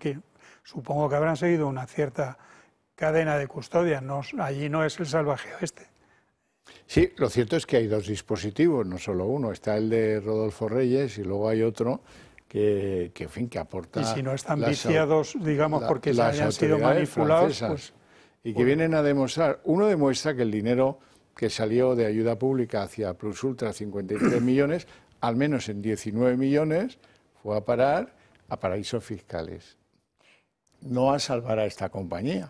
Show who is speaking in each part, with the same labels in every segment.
Speaker 1: porque supongo que habrán seguido una cierta cadena de custodia, allí no es el salvaje oeste.
Speaker 2: Sí, lo cierto es que hay dos dispositivos, no solo uno. Está el de Rodolfo Reyes y luego hay otro que en fin, que aporta...
Speaker 1: Y si no están viciados, digamos, porque hayan sido manipulados, pues...
Speaker 2: Y que vienen a demostrar, uno demuestra que el dinero que salió de ayuda pública hacia Plus Ultra, 53 millones, al menos en 19 millones, fue a parar a paraísos fiscales. No a salvar a esta compañía,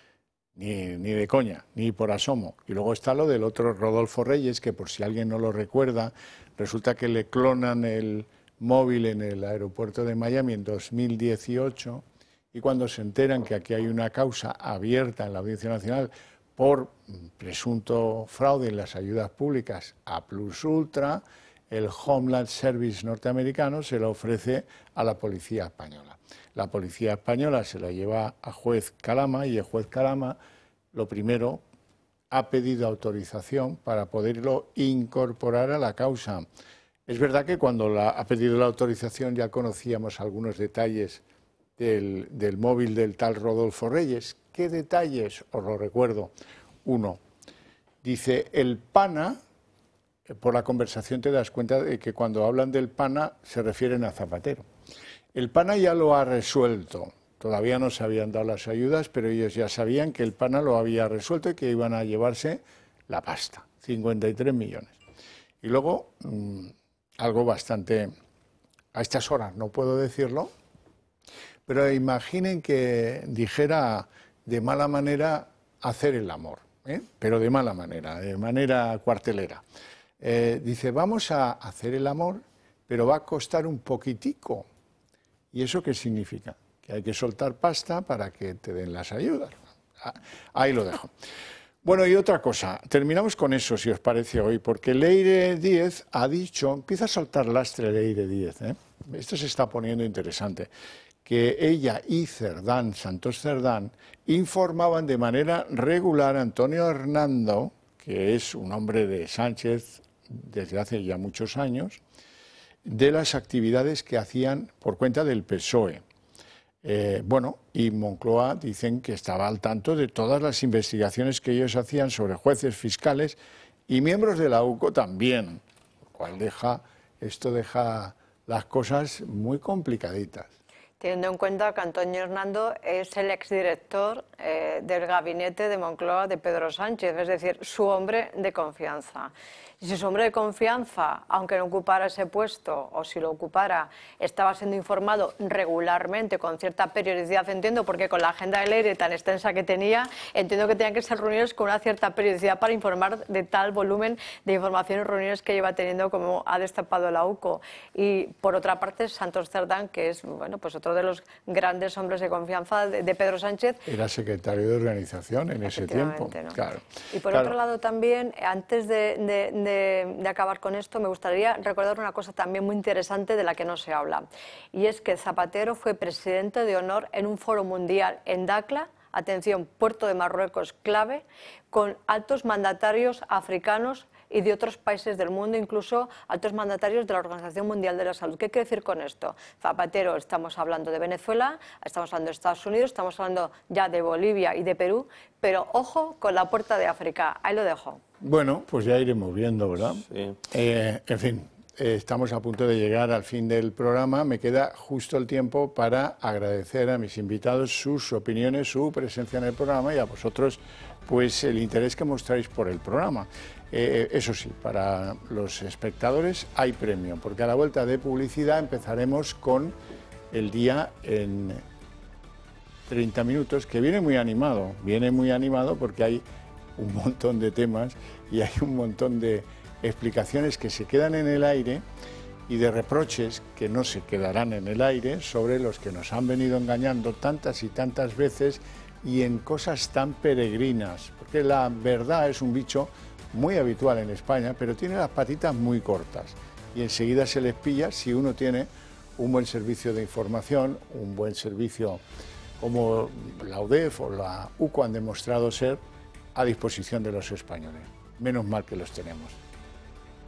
Speaker 2: ni de coña, ni por asomo. Y luego está lo del otro Rodolfo Reyes, que por si alguien no lo recuerda, resulta que le clonan el móvil en el aeropuerto de Miami en 2018, y cuando se enteran que aquí hay una causa abierta en la Audiencia Nacional por presunto fraude en las ayudas públicas a Plus Ultra, el Homeland Service norteamericano se lo ofrece a la policía española. La policía española se lo lleva a juez Calama y el juez Calama lo primero ha pedido autorización para poderlo incorporar a la causa. Es verdad que cuando ha pedido la autorización ya conocíamos algunos detalles del móvil del tal Rodolfo Reyes. ¿Qué detalles? Os lo recuerdo. Uno, dice el pana, por la conversación te das cuenta de que cuando hablan del pana se refieren a Zapatero. El pana ya lo ha resuelto. Todavía no se habían dado las ayudas, pero ellos ya sabían que el pana lo había resuelto y que iban a llevarse la pasta, 53 millones. Y luego, algo bastante, a estas horas no puedo decirlo, pero imaginen que dijera de mala manera hacer el amor, pero de manera cuartelera. Dice, vamos a hacer el amor, pero va a costar un poquitico. ¿Y eso qué significa? Que hay que soltar pasta para que te den las ayudas. Ahí lo dejo. Bueno, y otra cosa, terminamos con eso, si os parece hoy, porque Leire Díez ha dicho, empieza a soltar lastre Leire Díez, esto se está poniendo interesante, que ella y Cerdán, Santos Cerdán, informaban de manera regular a Antonio Hernando, que es un hombre de Sánchez desde hace ya muchos años, de las actividades que hacían por cuenta del PSOE. Y Moncloa dicen que estaba al tanto de todas las investigaciones que ellos hacían sobre jueces, fiscales y miembros de la UCO también, lo cual esto deja las cosas muy complicaditas.
Speaker 3: Teniendo en cuenta que Antonio Hernando es el exdirector del gabinete de Moncloa de Pedro Sánchez, es decir, su hombre de confianza. Y si su hombre de confianza, aunque no ocupara ese puesto, o si lo ocupara, estaba siendo informado regularmente, con cierta periodicidad, entiendo, porque con la agenda de Leire tan extensa que tenía, entiendo que tenían que ser reuniones con una cierta periodicidad para informar de tal volumen de información y reuniones que lleva teniendo, como ha destapado la UCO. Y por otra parte, Santos Cerdán, que es pues otro de los grandes hombres de confianza de Pedro Sánchez.
Speaker 2: Era secretario de organización en ese tiempo.
Speaker 3: ¿No?
Speaker 2: Claro.
Speaker 3: Y por otro lado también, antes de acabar con esto, me gustaría recordar una cosa también muy interesante de la que no se habla. Y es que Zapatero fue presidente de honor en un foro mundial en Dakla, atención, Puerto de Marruecos clave, con altos mandatarios africanos y de otros países del mundo, incluso altos mandatarios de la Organización Mundial de la Salud. ¿Qué quiere decir con esto? Zapatero, estamos hablando de Venezuela, estamos hablando de Estados Unidos, estamos hablando ya de Bolivia y de Perú, pero ojo con la puerta de África. Ahí lo dejo.
Speaker 2: Bueno, pues ya iremos viendo, ¿verdad?
Speaker 4: Sí.
Speaker 2: En fin, estamos a punto de llegar al fin del programa. Me queda justo el tiempo para agradecer a mis invitados sus opiniones, su presencia en el programa y a vosotros pues el interés que mostráis por el programa. Eso sí, para los espectadores hay premio, porque a la vuelta de publicidad empezaremos con el día en 30 minutos, que viene muy animado porque hay un montón de temas y hay un montón de explicaciones que se quedan en el aire y de reproches que no se quedarán en el aire sobre los que nos han venido engañando tantas y tantas veces y en cosas tan peregrinas, porque la verdad es un bicho muy habitual en España, pero tiene las patitas muy cortas y enseguida se les pilla si uno tiene un buen servicio de información, un buen servicio como la UDEF o la UCO han demostrado ser a disposición de los españoles. Menos mal que los tenemos.